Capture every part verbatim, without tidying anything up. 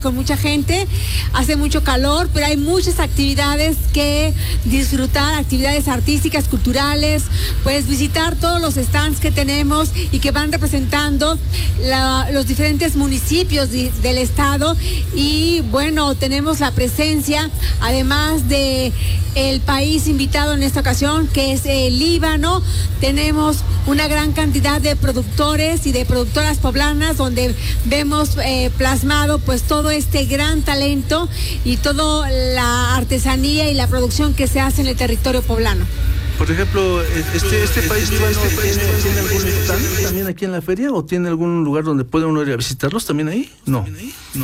con mucha gente, hace mucho calor, pero hay muchas actividades que disfrutar, actividades artísticas, culturales, pues visitar todos los stands que tenemos y que van representando la, los diferentes municipios de, del estado. Y bueno, tenemos la presencia, además de el país invitado en esta ocasión, que es el Líbano. Tenemos una gran cantidad de productores y de productoras poblanas, donde vemos eh, plasmado pues todo este gran talento y toda la artesanía y la producción que se hace en el territorio poblano. Por ejemplo, este, este país líbano tiene, tiene algún stand también aquí en la feria, o tiene algún lugar donde puede uno ir a visitarlos también ahí. No, no, no.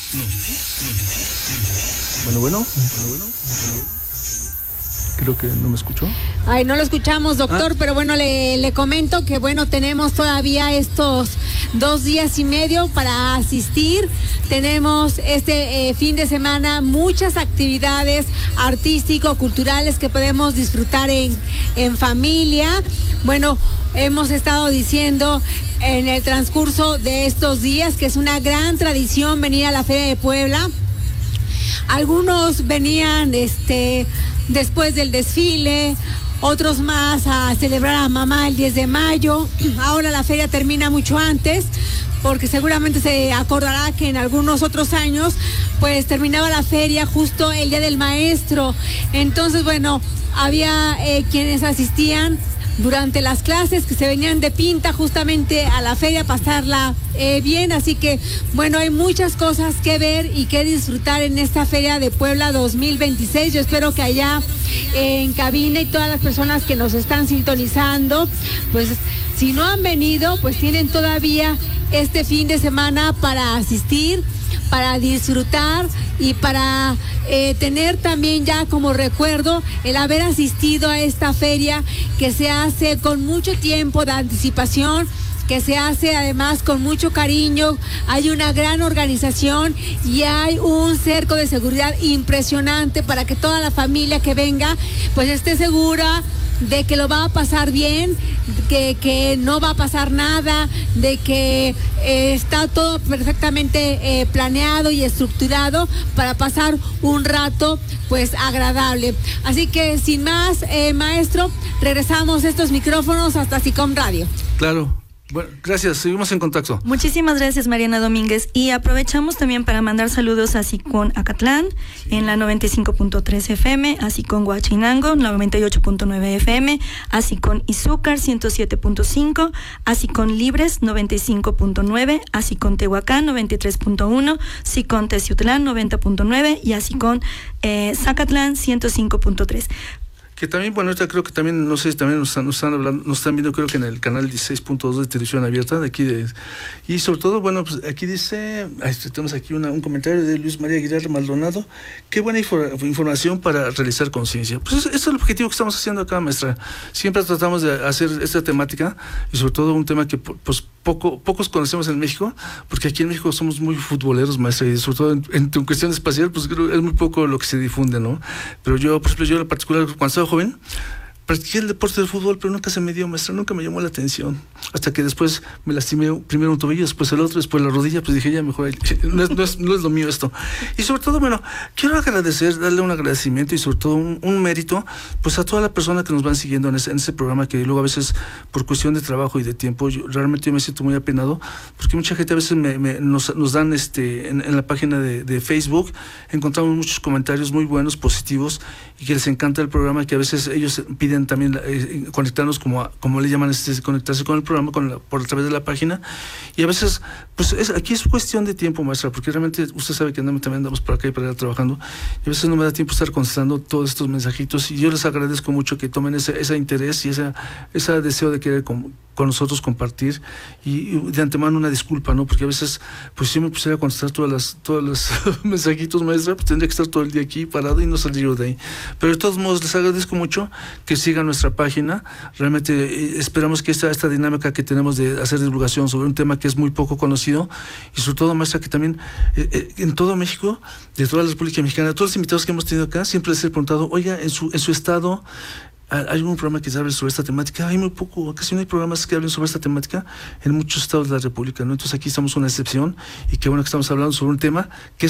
Bueno, bueno, bueno. Creo que no me escuchó. Ay, no lo escuchamos, doctor, ah. pero bueno, le, le comento que bueno, tenemos todavía estos dos días y medio para asistir. Tenemos este eh, fin de semana muchas actividades artístico-culturales que podemos disfrutar en, en familia. Bueno, hemos estado diciendo en el transcurso de estos días que es una gran tradición venir a la Feria de Puebla. Algunos venían este después del desfile, otros más a celebrar a mamá el diez de mayo. Ahora la feria termina mucho antes, porque seguramente se acordará que en algunos otros años pues terminaba la feria justo el día del maestro. Entonces, bueno, había eh, quienes asistían durante las clases, que se venían de pinta justamente a la feria a pasarla eh, bien. Así que bueno, hay muchas cosas que ver y que disfrutar en esta Feria de Puebla dos mil veintiséis. Yo espero que allá eh, en cabina y todas las personas que nos están sintonizando, pues si no han venido, pues tienen todavía este fin de semana para asistir, para disfrutar y para eh, tener también ya como recuerdo el haber asistido a esta feria, que se hace con mucho tiempo de anticipación, que se hace además con mucho cariño. Hay una gran organización y hay un cerco de seguridad impresionante para que toda la familia que venga pues esté segura de que lo va a pasar bien, que, que no va a pasar nada, de que eh, está todo perfectamente eh, planeado y estructurado para pasar un rato pues agradable. Así que sin más, eh, maestro, regresamos estos micrófonos hasta SICOM Radio. Claro. Bueno, gracias, seguimos en contacto. Muchísimas gracias, Mariana Domínguez, y aprovechamos también para mandar saludos a SICON Acatlán, sí, en la noventa y cinco punto tres F M, a SICON Huachinango, noventa y ocho punto nueve F M, a SICON Izúcar, ciento siete punto cinco, a SICON Libres, noventa y cinco punto nueve, a SICON Tehuacán, noventa y tres punto uno, SICON Teciutlán, noventa punto nueve, y a SICON eh, Zacatlán, ciento cinco punto tres. Que también, bueno, ahorita creo que también, no sé si también nos están, nos están hablando, nos están viendo, creo que en el canal dieciséis punto dos de televisión abierta, de aquí de, y sobre todo, bueno, pues aquí dice, ahí tenemos aquí una, un comentario de Luis María Aguilar Maldonado: qué buena infor- información para realizar conciencia. Pues ese es el objetivo que estamos haciendo acá, maestra. Siempre tratamos de hacer esta temática, y sobre todo un tema que, pues, poco, pocos conocemos en México, porque aquí en México somos muy futboleros, maestra, y sobre todo en, en, en cuestión espacial, pues creo que es muy poco lo que se difunde, ¿no? Pero yo, por ejemplo, yo en particular, cuando estaba joven, practiqué el deporte del fútbol, pero nunca se me dio, maestra, nunca me llamó la atención. Hasta que después me lastimé primero un tobillo, después el otro, después la rodilla, pues dije, ya mejor, no es, no es, no es lo mío esto. Y sobre todo, bueno, quiero agradecer, darle un agradecimiento y sobre todo un, un mérito, pues a toda la persona que nos van siguiendo en ese, en ese programa, que luego a veces, por cuestión de trabajo y de tiempo, yo, realmente yo me siento muy apenado, porque mucha gente a veces me, me, nos, nos dan, este en, en la página de, de Facebook, encontramos muchos comentarios muy buenos, positivos, y que les encanta el programa, que a veces ellos piden también eh, conectarnos, como, como le llaman, este, conectarse con el programa con la, por a través de la página. Y a veces, pues es, aquí es cuestión de tiempo, maestra, porque realmente usted sabe que andamos, también andamos por acá y para allá trabajando, y a veces no me da tiempo estar contestando todos estos mensajitos, y yo les agradezco mucho que tomen ese, ese interés y ese, ese deseo de querer con, con nosotros compartir, y, y de antemano una disculpa, ¿no? Porque a veces, pues si yo me pusiera a contestar todas las, todos los mensajitos, maestra, pues tendría que estar todo el día aquí parado y no salir de ahí. Pero de todos modos les agradezco mucho que sigan nuestra página. Realmente eh, esperamos que esta, esta dinámica que tenemos de hacer divulgación sobre un tema que es muy poco conocido, y sobre todo, maestra, que también eh, eh, en todo México, de toda la República Mexicana, todos los invitados que hemos tenido acá, siempre les he preguntado, oiga, en su, en su estado, ¿hay un programa que se hable sobre esta temática? Hay muy poco, casi no hay programas que hablen sobre esta temática en muchos estados de la República, ¿no? Entonces aquí estamos una excepción, y qué bueno que estamos hablando sobre un tema que es